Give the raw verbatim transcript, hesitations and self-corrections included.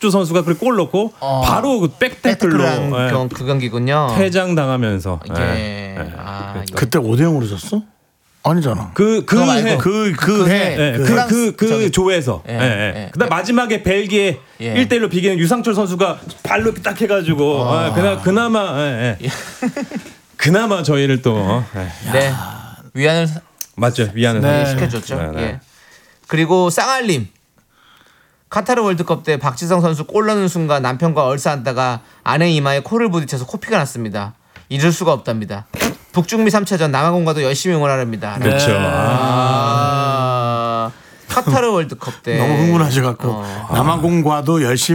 박주 선수가 그 골 넣고 어. 바로 그 백태클로 백태클한 경- 그 경기군요. 퇴장당하면서 예. 예. 아, 예. 그때 오 대 영으로 졌어? 아니잖아. 그 그거 말고 그해 그 그 그 해. 해. 예, 그 그, 프랑스 그, 그 저기- 조에서. 예, 예, 예. 예. 그다음 마지막에 벨기에 예. 일 대 일로 비기는 유상철 선수가 발로 이렇게 딱 해가지고 아, 그나, 그나마 예, 예. 그나마 저희를 또 예. 네. 위안을 맞죠 위안을 네. 사- 시켜줬죠. 네, 네. 예. 그리고 쌍알님. 카타르 월드컵 때 박지성 선수 골 넣는 순간 남편과 얼싸안다가 아내 이마에 코를 부딪혀서 코피가 났습니다. 잊을 수가 없답니다. 북중미 삼 차전 남아공과도 열심히 응원하랍니다. 그렇죠. 아, 카타르 월드컵 때 너무 흥분하셔갖고 어. 남아공과도 열심히